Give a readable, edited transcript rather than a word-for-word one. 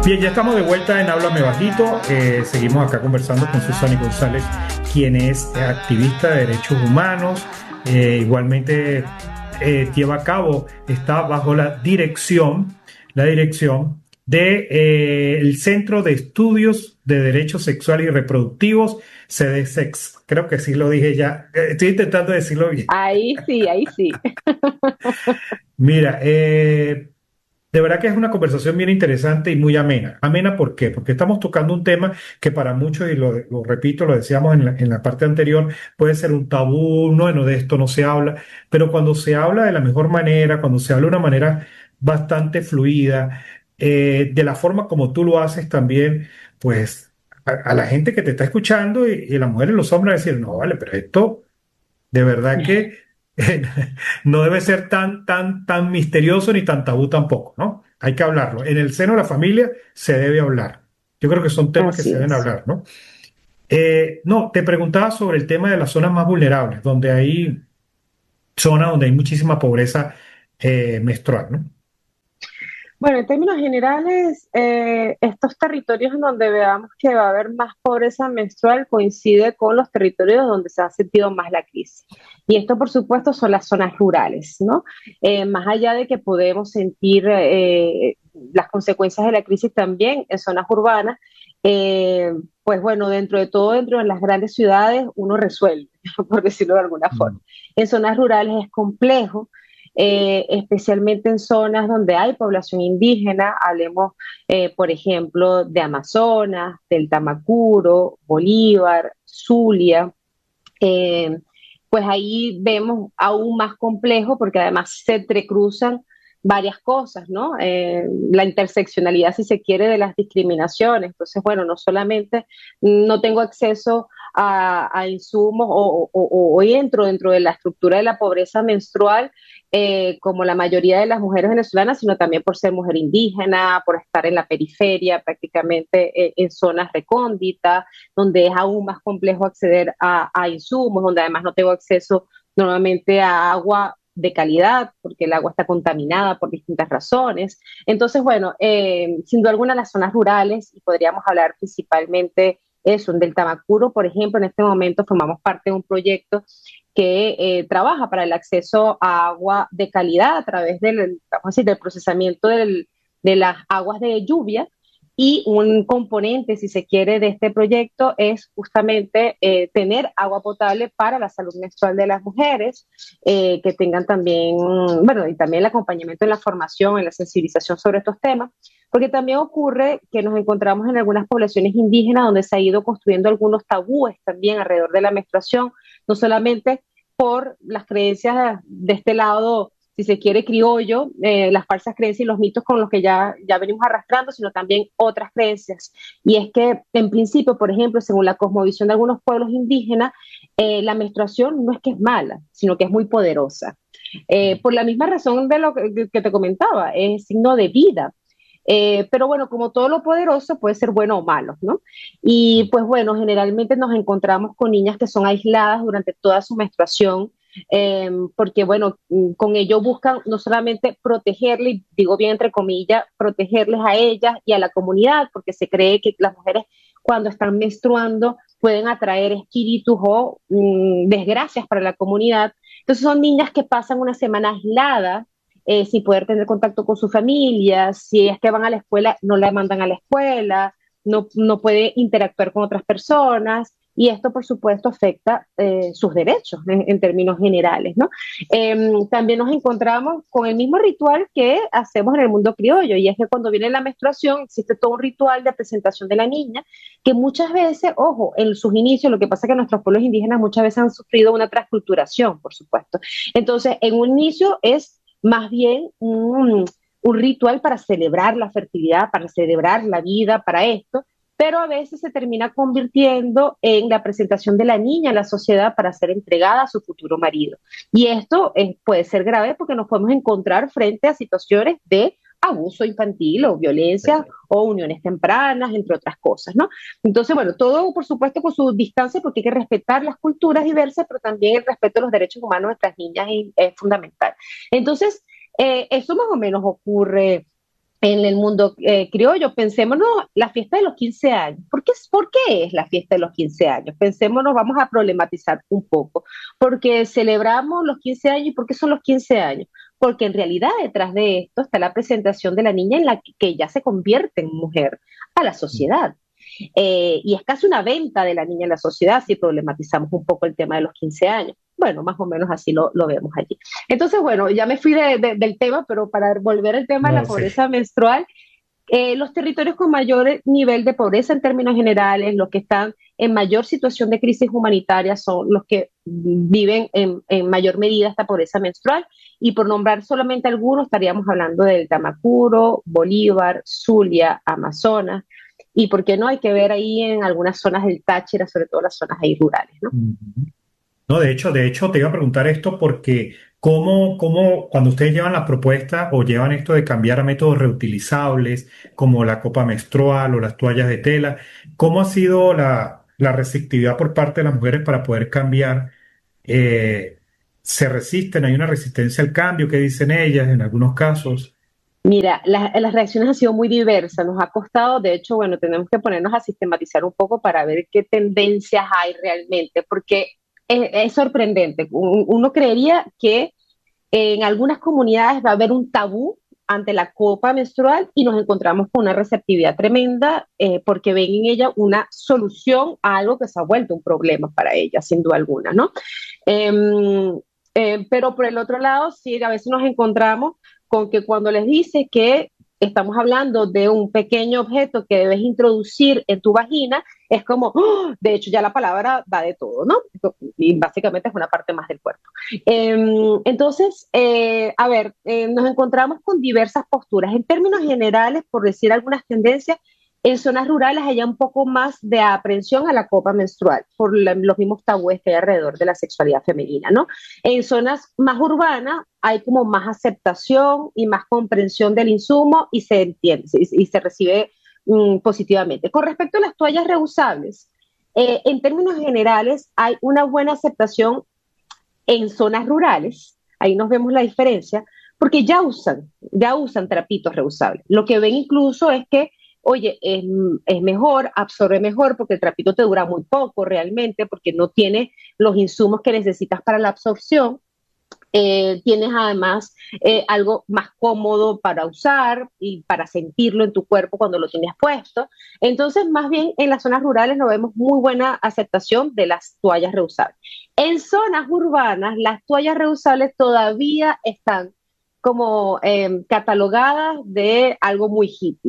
Bien, ya estamos de vuelta en Háblame Bajito. Seguimos acá conversando con Susana González, quien es activista de derechos humanos. Igualmente lleva a cabo, está bajo la dirección de, el Centro de Estudios de Derechos Sexuales y Reproductivos, CDSEX. Creo que sí lo dije ya. Estoy intentando decirlo bien. Ahí sí, ahí sí. Mira, de verdad que es una conversación bien interesante y muy amena. Amena, ¿por qué? Porque estamos tocando un tema que para muchos, y lo repito, lo decíamos en la parte anterior, puede ser un tabú, no, de esto no se habla, pero cuando se habla de la mejor manera, cuando se habla de una manera bastante fluida, de la forma como tú lo haces también, pues a la gente que te está escuchando y las mujeres y los hombres decir, no, vale, pero esto de verdad que no debe ser tan misterioso ni tan tabú tampoco, ¿no? Hay que hablarlo. En el seno de la familia se debe hablar. Yo creo que son temas que Así se deben es. hablar, ¿no? No, te preguntaba sobre el tema de las zonas más vulnerables, donde hay zonas donde hay muchísima pobreza menstrual, ¿no? Bueno, en términos generales, estos territorios en donde veamos que va a haber más pobreza menstrual coincide con los territorios donde se ha sentido más la crisis. Y esto, por supuesto, son las zonas rurales, ¿no? Más allá de que podemos sentir las consecuencias de la crisis también en zonas urbanas, pues bueno, dentro de todo, dentro de las grandes ciudades, uno resuelve, por decirlo de alguna forma. Mm. En zonas rurales es complejo, especialmente en zonas donde hay población indígena, hablemos, por ejemplo, de Amazonas, del Tamacuro, Bolívar, Zulia, eh, pues ahí vemos aún más complejo porque además se entrecruzan varias cosas, ¿no? La interseccionalidad, si se quiere, de las discriminaciones. Entonces, bueno, no solamente no tengo acceso a insumos o entro dentro de la estructura de la pobreza menstrual, como la mayoría de las mujeres venezolanas, sino también por ser mujer indígena, por estar en la periferia, prácticamente en zonas recónditas, donde es aún más complejo acceder a insumos, donde además no tengo acceso normalmente a agua de calidad, porque el agua está contaminada por distintas razones. Entonces, bueno, sin duda alguna las zonas rurales, y podríamos hablar principalmente eso, en del Tamacuro, por ejemplo, en este momento formamos parte de un proyecto que trabaja para el acceso a agua de calidad a través vamos a decir, del procesamiento de las aguas de lluvia, y un componente, si se quiere, de este proyecto es justamente tener agua potable para la salud menstrual de las mujeres, que tengan también, bueno, y también el acompañamiento en la formación, en la sensibilización sobre estos temas, porque también ocurre que nos encontramos en algunas poblaciones indígenas donde se ha ido construyendo algunos tabúes también alrededor de la menstruación, no solamente por las creencias de este lado, si se quiere, criollo, las falsas creencias y los mitos con los que ya venimos arrastrando, sino también otras creencias. Y es que, en principio, por ejemplo, según la cosmovisión de algunos pueblos indígenas, la menstruación no es que es mala, sino que es muy poderosa. Por la misma razón de lo que te comentaba, es signo de vida. Pero bueno, como todo lo poderoso puede ser bueno o malo, ¿no? Y pues bueno, generalmente nos encontramos con niñas que son aisladas durante toda su menstruación, porque bueno, con ello buscan no solamente protegerle, y digo bien entre comillas, protegerles a ellas y a la comunidad, porque se cree que las mujeres cuando están menstruando pueden atraer espíritus o desgracias para la comunidad. Entonces son niñas que pasan una semana aisladas, sin poder tener contacto con su familia, si es que van a la escuela, no la mandan a la escuela, no puede interactuar con otras personas, y esto, por supuesto, afecta sus derechos en términos generales, ¿no? También nos encontramos con el mismo ritual que hacemos en el mundo criollo, y es que cuando viene la menstruación existe todo un ritual de presentación de la niña, que muchas veces, ojo, en sus inicios, lo que pasa es que nuestros pueblos indígenas muchas veces han sufrido una transculturación, por supuesto. Entonces, en un inicio es más bien un ritual para celebrar la fertilidad, para celebrar la vida, para esto, pero a veces se termina convirtiendo en la presentación de la niña a la sociedad para ser entregada a su futuro marido. Y esto puede ser grave porque nos podemos encontrar frente a situaciones de abuso infantil o violencia o uniones tempranas, entre otras cosas, ¿no? Entonces, bueno, todo por supuesto con su distancia porque hay que respetar las culturas diversas, pero también el respeto a los derechos humanos de nuestras niñas es fundamental. Entonces, eso más o menos ocurre en el mundo criollo, pensémonos la fiesta de los 15 años. ¿Por qué es la fiesta de los 15 años? Pensémonos, vamos a problematizar un poco. Porque celebramos los 15 años. ¿Y por qué son los 15 años? Porque en realidad detrás de esto está la presentación de la niña en la que ya se convierte en mujer a la sociedad. Y es casi una venta de la niña en la sociedad si problematizamos un poco el tema de los 15 años. Bueno, más o menos así lo vemos allí. Entonces, bueno, ya me fui del tema, pero para volver al tema de No, la sí. pobreza menstrual, los territorios con mayor nivel de pobreza en términos generales, los que están en mayor situación de crisis humanitaria son los que viven en mayor medida esta pobreza menstrual. Y por nombrar solamente algunos, estaríamos hablando del Tamacuro, Bolívar, Zulia, Amazonas. Y por qué no, hay que ver ahí en algunas zonas del Táchira, sobre todo las zonas ahí rurales, ¿no? Ujú. No, de hecho, te iba a preguntar esto porque cómo cuando ustedes llevan la propuesta o llevan esto de cambiar a métodos reutilizables, como la copa menstrual o las toallas de tela, ¿cómo ha sido la receptividad por parte de las mujeres para poder cambiar? ¿Se resisten? ¿Hay una resistencia al cambio? ¿Qué dicen ellas en algunos casos? Mira, las reacciones han sido muy diversas, nos ha costado, de hecho, bueno, tenemos que ponernos a sistematizar un poco para ver qué tendencias hay realmente, porque es sorprendente. Uno creería que en algunas comunidades va a haber un tabú ante la copa menstrual y nos encontramos con una receptividad tremenda porque ven en ella una solución a algo que se ha vuelto un problema para ella, sin duda alguna, ¿no? Eh, pero por el otro lado, sí, a veces nos encontramos con que cuando les dices que estamos hablando de un pequeño objeto que debes introducir en tu vagina, es como, ¡oh! De hecho, ya la palabra da de todo, ¿no? Y básicamente es una parte más del cuerpo. Entonces, a ver, nos encontramos con diversas posturas. En términos generales, por decir algunas tendencias, en zonas rurales hay un poco más de aprensión a la copa menstrual por los mismos tabúes que hay alrededor de la sexualidad femenina, ¿no? En zonas más urbanas hay como más aceptación y más comprensión del insumo y se entiende y se recibe positivamente. Con respecto a las toallas reusables, en términos generales hay una buena aceptación en zonas rurales, ahí nos vemos la diferencia, porque ya usan trapitos reusables. Lo que ven incluso es que, oye, es mejor, absorbe mejor, porque el trapito te dura muy poco realmente, porque no tiene los insumos que necesitas para la absorción. Tienes además algo más cómodo para usar y para sentirlo en tu cuerpo cuando lo tienes puesto. Entonces, más bien en las zonas rurales no vemos muy buena aceptación de las toallas reusables. En zonas urbanas, las toallas reusables todavía están como catalogadas de algo muy hippie.